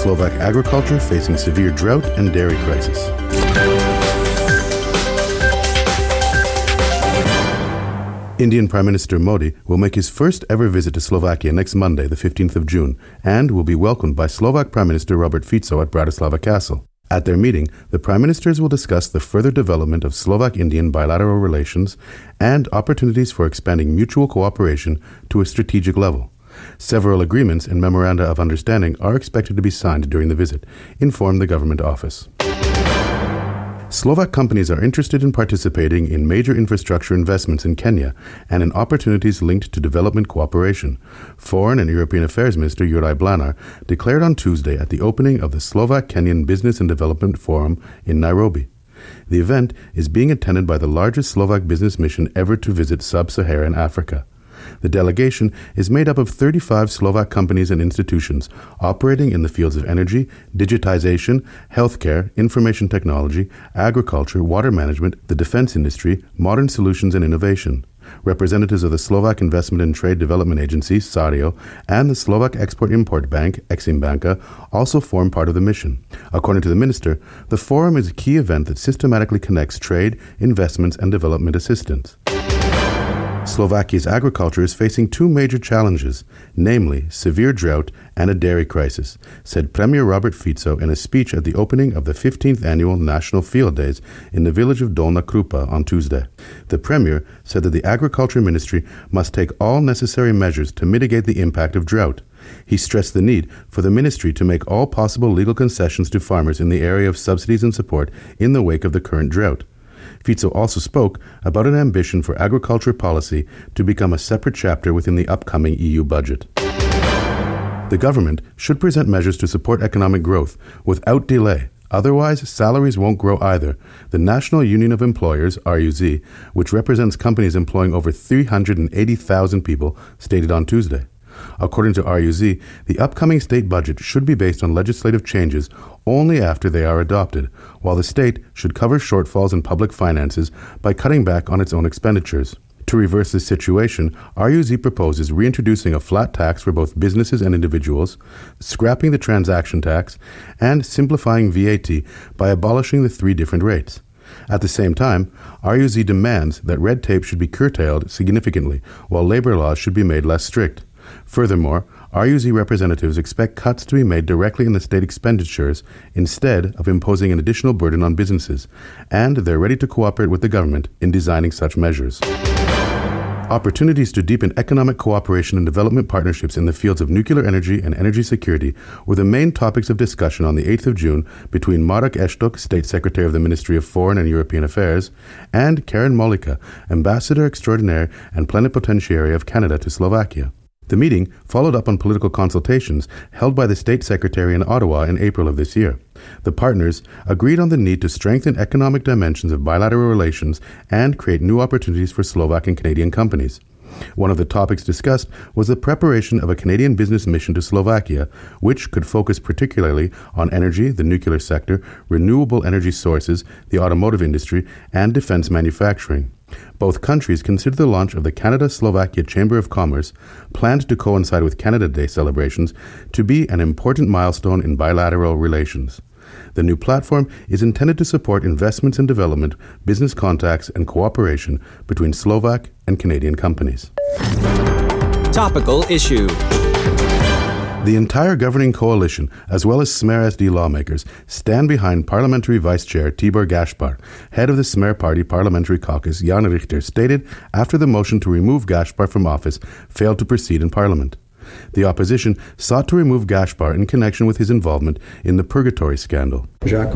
Slovak agriculture facing severe drought and dairy crisis. Indian Prime Minister Modi will make his first ever visit to Slovakia next Monday, the 15th of June, and will be welcomed by Slovak Prime Minister Robert Fico at Bratislava Castle. At their meeting, the Prime Ministers will discuss the further development of Slovak-Indian bilateral relations and opportunities for expanding mutual cooperation to a strategic level. Several agreements and memoranda of understanding are expected to be signed during the visit, informed the government office. Slovak companies are interested in participating in major infrastructure investments in Kenya and in opportunities linked to development cooperation. Foreign and European Affairs Minister Juraj Blanar declared on Tuesday at the opening of the Slovak-Kenyan Business and Development Forum in Nairobi. The event is being attended by the largest Slovak business mission ever to visit sub-Saharan Africa. The delegation is made up of 35 Slovak companies and institutions operating in the fields of energy, digitization, healthcare, information technology, agriculture, water management, the defense industry, modern solutions and innovation. Representatives of the Slovak Investment and Trade Development Agency, SARIO, and the Slovak Export-Import Bank, Eximbanka, also form part of the mission. According to the minister, the forum is a key event that systematically connects trade, investments, and development assistance. Slovakia's agriculture is facing two major challenges, namely severe drought and a dairy crisis, said Premier Robert Fico in a speech at the opening of the 15th annual National Field Days in the village of Dolna Krupa on Tuesday. The Premier said that the Agriculture Ministry must take all necessary measures to mitigate the impact of drought. He stressed the need for the ministry to make all possible legal concessions to farmers in the area of subsidies and support in the wake of the current drought. Fico also spoke about an ambition for agriculture policy to become a separate chapter within the upcoming EU budget. The government should present measures to support economic growth without delay. Otherwise, salaries won't grow either, the National Union of Employers, RUZ, which represents companies employing over 380,000 people, stated on Tuesday. According to RUZ, the upcoming state budget should be based on legislative changes only after they are adopted, while the state should cover shortfalls in public finances by cutting back on its own expenditures. To reverse this situation, RUZ proposes reintroducing a flat tax for both businesses and individuals, scrapping the transaction tax, and simplifying VAT by abolishing the 3 different rates. At the same time, RUZ demands that red tape should be curtailed significantly, while labor laws should be made less strict. Furthermore, RUZ representatives expect cuts to be made directly in the state expenditures instead of imposing an additional burden on businesses, and they're ready to cooperate with the government in designing such measures. Opportunities to deepen economic cooperation and development partnerships in the fields of nuclear energy and energy security were the main topics of discussion on the 8th of June between Marek Eshtok, State Secretary of the Ministry of Foreign and European Affairs, and Karen Molika, Ambassador Extraordinaire and Plenipotentiary of Canada to Slovakia. The meeting followed up on political consultations held by the State Secretary in Ottawa in April of this year. The partners agreed on the need to strengthen economic dimensions of bilateral relations and create new opportunities for Slovak and Canadian companies. One of the topics discussed was the preparation of a Canadian business mission to Slovakia, which could focus particularly on energy, the nuclear sector, renewable energy sources, the automotive industry, and defense manufacturing. Both countries consider the launch of the Canada-Slovakia Chamber of Commerce, planned to coincide with Canada Day celebrations, to be an important milestone in bilateral relations. The new platform is intended to support investments and development, business contacts, and cooperation between Slovak and Canadian companies. Topical issue. The entire governing coalition, as well as Smer SD lawmakers, stand behind Parliamentary Vice Chair Tibor Gaspar. Head of the Smer Party Parliamentary Caucus, Jan Richter, stated after the motion to remove Gaspar from office failed to proceed in Parliament. The opposition sought to remove Gaspar in connection with his involvement in the Purgatory scandal.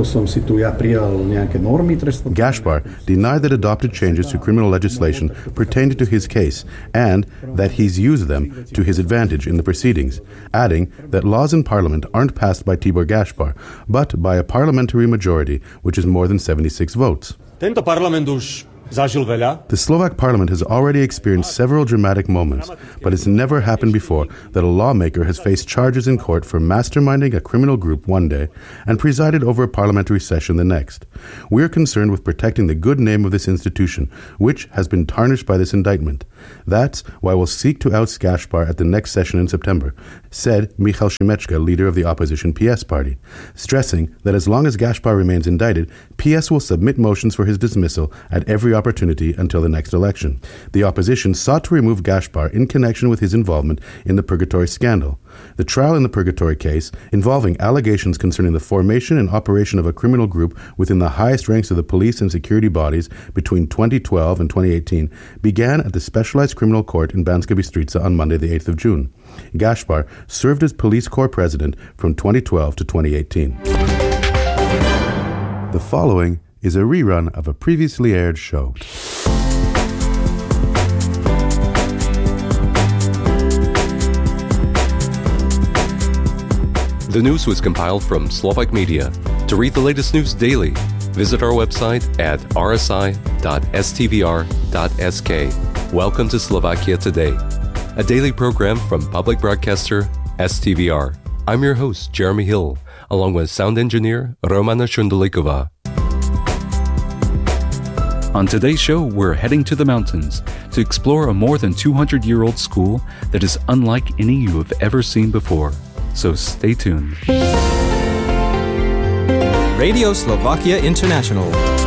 Gaspar denied that adopted changes to criminal legislation pertained to his case and that he's used them to his advantage in the proceedings, adding that laws in Parliament aren't passed by Tibor Gaspar, but by a parliamentary majority, which is more than 76 votes. The Slovak parliament has already experienced several dramatic moments, but it's never happened before that a lawmaker has faced charges in court for masterminding a criminal group one day and presided over a parliamentary session the next. We are concerned with protecting the good name of this institution, which has been tarnished by this indictment. That's why we'll seek to oust Gaspar at the next session in September, said Michal Shimechka, leader of the opposition PS party, stressing that as long as Gaspar remains indicted, PS will submit motions for his dismissal at every opportunity until the next election. The opposition sought to remove Gaspar in connection with his involvement in the Purgatory scandal. The trial in the Purgatory case, involving allegations concerning the formation and operation of a criminal group within the highest ranks of the police and security bodies between 2012 and 2018, began at the Specialized Criminal Court in Banska Bystrica on Monday, the 8th of June. Gaspar served as police corps president from 2012 to 2018. The following is a rerun of a previously aired show. The news was compiled from Slovak Media. To read the latest news daily, visit our website at rsi.stvr.sk. Welcome to Slovakia Today, a daily program from public broadcaster STVR. I'm your host, Jeremy Hill, along with sound engineer Romana Shundalikova. On today's show, we're heading to the mountains to explore a more than 200-year-old school that is unlike any you have ever seen before. So stay tuned. Radio Slovakia International.